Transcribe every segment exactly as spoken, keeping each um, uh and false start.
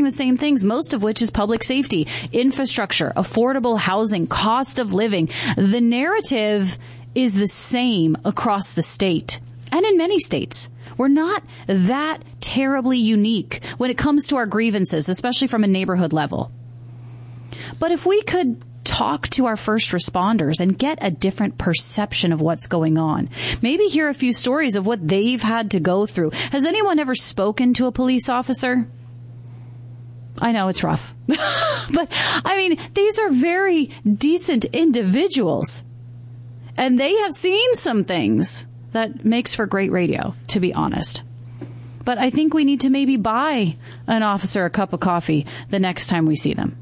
the same things, most of which is public safety, infrastructure, affordable housing, cost of living. The narrative is the same across the state and in many states. We're not that terribly unique when it comes to our grievances, especially from a neighborhood level. But if we could talk to our first responders and get a different perception of what's going on, maybe hear a few stories of what they've had to go through. Has anyone ever spoken to a police officer? I know it's rough. But, I mean, these are very decent individuals. And they have seen some things that makes for great radio, to be honest. But I think we need to maybe buy an officer a cup of coffee the next time we see them.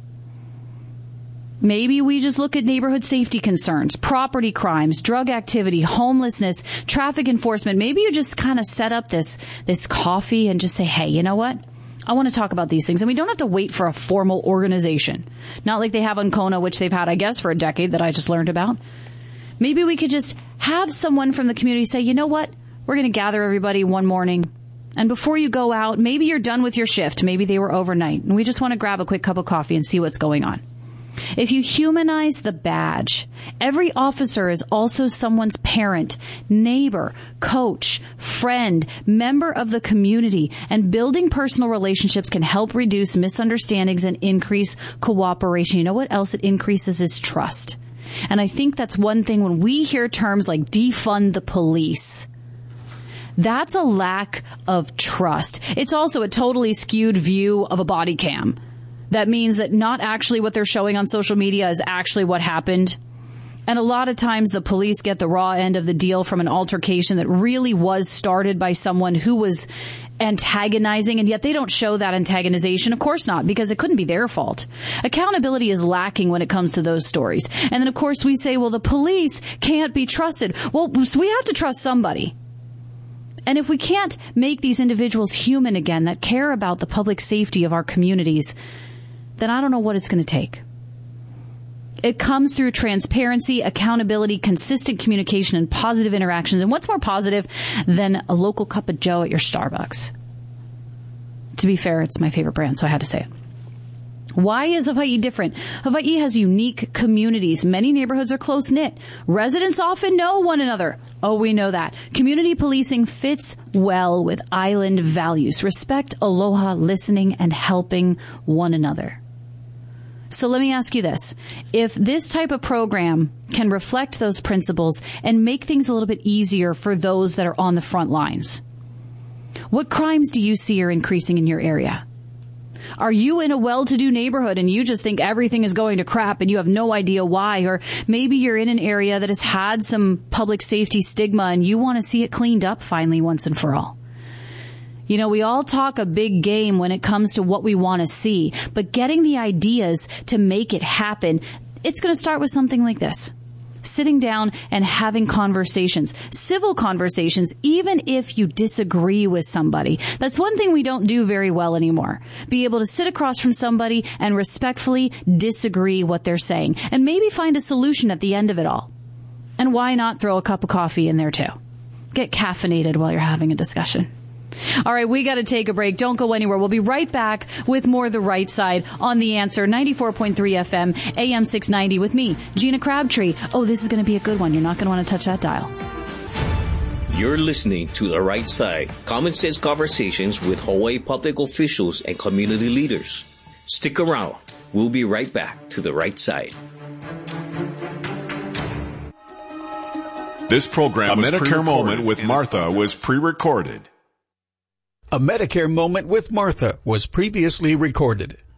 Maybe we just look at neighborhood safety concerns, property crimes, drug activity, homelessness, traffic enforcement. Maybe you just kind of set up this, this coffee and just say, hey, you know what? I want to talk about these things. And we don't have to wait for a formal organization. Not like they have on Kona, which they've had, I guess, for a decade that I just learned about. Maybe we could just have someone from the community say, you know what? We're going to gather everybody one morning. And before you go out, maybe you're done with your shift. Maybe they were overnight. And we just want to grab a quick cup of coffee and see what's going on. If you humanize the badge, every officer is also someone's parent, neighbor, coach, friend, member of the community, and building personal relationships can help reduce misunderstandings and increase cooperation. You know what else it increases is trust. And I think that's one thing when we hear terms like defund the police. That's a lack of trust. It's also a totally skewed view of a body cam. That means that not actually what they're showing on social media is actually what happened. And a lot of times the police get the raw end of the deal from an altercation that really was started by someone who was antagonizing, and yet they don't show that antagonization. Of course not, because it couldn't be their fault. Accountability is lacking when it comes to those stories. And then, of course, we say, well, the police can't be trusted. Well, we have to trust somebody. And if we can't make these individuals human again that care about the public safety of our communities, then I don't know what it's going to take. It comes through transparency, accountability, consistent communication, and positive interactions. And what's more positive than a local cup of joe at your Starbucks? To be fair, it's my favorite brand, so I had to say it. Why is Hawaii different? Hawaii has unique communities. Many neighborhoods are close-knit. Residents often know one another. Oh, we know that. Community policing fits well with island values. Respect, aloha, listening, and helping one another. So let me ask you this. If this type of program can reflect those principles and make things a little bit easier for those that are on the front lines, what crimes do you see are increasing in your area? Are you in a well-to-do neighborhood and you just think everything is going to crap and you have no idea why? Or maybe you're in an area that has had some public safety stigma and you want to see it cleaned up finally once and for all. You know, we all talk a big game when it comes to what we want to see, but getting the ideas to make it happen, it's going to start with something like this. Sitting down and having conversations, civil conversations, even if you disagree with somebody. That's one thing we don't do very well anymore. Be able to sit across from somebody and respectfully disagree what they're saying and maybe find a solution at the end of it all. And why not throw a cup of coffee in there too? Get caffeinated while you're having a discussion. All right, we got to take a break. Don't go anywhere. We'll be right back with more The Right Side on The Answer, ninety-four point three F M, A M six ninety with me, Gina Crabtree. Oh, this is going to be a good one. You're not going to want to touch that dial. You're listening to The Right Side, common sense conversations with Hawaii public officials and community leaders. Stick around. We'll be right back to The Right Side. This program, A Medicare Moment with Martha, was pre-recorded. A Medicare Moment with Martha was previously recorded.